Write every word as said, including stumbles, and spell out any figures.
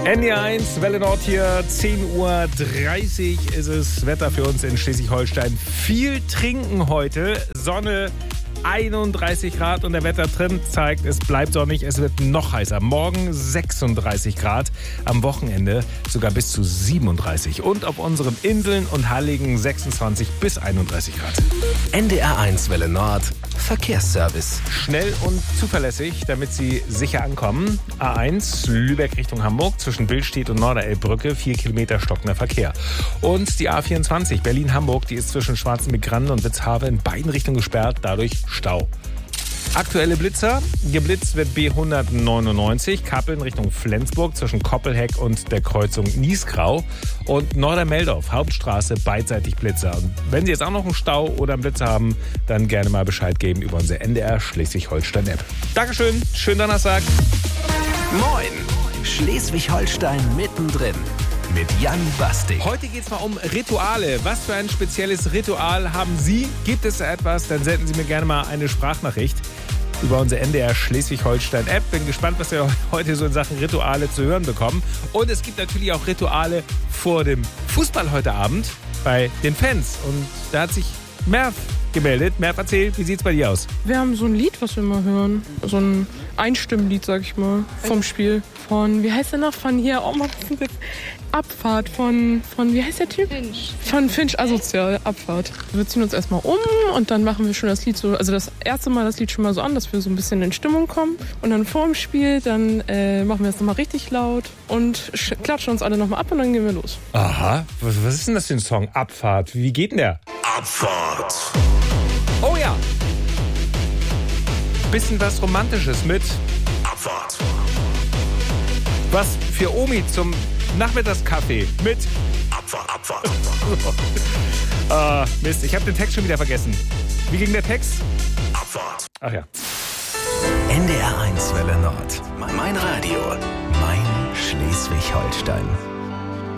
N D R eins, Welle Nord hier, zehn Uhr dreißig ist es. Wetter für uns in Schleswig-Holstein. Viel trinken heute, Sonne einunddreißig Grad und der Wettertrend zeigt, es bleibt sonnig, es wird noch heißer. Morgen sechsunddreißig Grad, am Wochenende sogar bis zu siebenunddreißig. Und auf unseren Inseln und Halligen sechsundzwanzig bis einunddreißig Grad. N D R eins Welle Nord, Verkehrsservice. Schnell und zuverlässig, damit Sie sicher ankommen. A eins, Lübeck Richtung Hamburg, zwischen Billstedt und Norderelbbrücke, vier Kilometer stockender Verkehr. Und die A vierundzwanzig, Berlin-Hamburg, die ist zwischen Schwarzenbeck-Grande und Witzhafe in beiden Richtungen gesperrt, dadurch Stau. Aktuelle Blitzer. Geblitzt wird B hundertneunundneunzig, Kappeln Richtung Flensburg zwischen Koppelheck und der Kreuzung Niesgrau. Und Nordermeldorf, Hauptstraße, beidseitig Blitzer. Und wenn Sie jetzt auch noch einen Stau oder einen Blitzer haben, dann gerne mal Bescheid geben über unsere N D R Schleswig-Holstein-App. Dankeschön, schönen Donnerstag. Moin, Schleswig-Holstein mittendrin. Mit Jan Bastig. Heute geht es mal um Rituale. Was für ein spezielles Ritual haben Sie? Gibt es etwas? Dann senden Sie mir gerne mal eine Sprachnachricht über unsere N D R Schleswig-Holstein-App. Bin gespannt, was wir heute so in Sachen Rituale zu hören bekommen. Und es gibt natürlich auch Rituale vor dem Fußball heute Abend bei den Fans. Und da hat sich Merv gemeldet. Merv, erzähl, wie sieht's bei dir aus? Wir haben so ein Lied, was wir immer hören. So ein Einstimmlied, sag ich mal, vom Spiel. Von, wie heißt der noch? Von hier, oh Mann, Abfahrt von, von, wie heißt der Typ? Finch. Von Finch Asozial, Abfahrt. Wir ziehen uns erstmal um und dann machen wir schon das Lied so, also das erste Mal das Lied schon mal so an, dass wir so ein bisschen in Stimmung kommen. Und dann vor dem Spiel, dann äh, machen wir es nochmal richtig laut und klatschen uns alle nochmal ab und dann gehen wir los. Aha, was, was ist denn das für ein Song? Abfahrt, wie geht denn der? Abfahrt. Oh ja! Bisschen was Romantisches mit Abfahrt. was für Omi zum Nachmittagskaffee mit Abfahrt, Abfahrt. Ah, Mist, ich habe den Text schon wieder vergessen. Wie ging der Text? Abfahrt. Ach ja. N D R eins Welle Nord. Mein Radio. Mein Schleswig-Holstein.